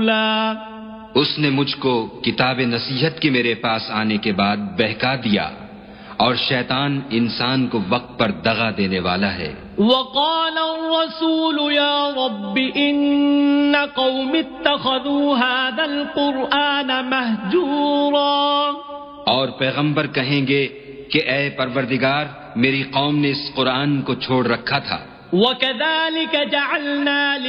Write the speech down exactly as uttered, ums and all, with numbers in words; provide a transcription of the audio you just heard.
رسولا उसने मुझको किताब नसीहत के मेरे पास आने के बाद बहका दिया और शैतान इंसान को वक्त पर दगा देने वाला है। وقال الرسول يا رب إن قوم اتخذوا هذا القرآن مهجورا और पैगंबर कहेंगे कि ऐ परवरदिगार, मेरी कौम ने इस कुरान को छोड़ रखा था। وكذلك جعلنا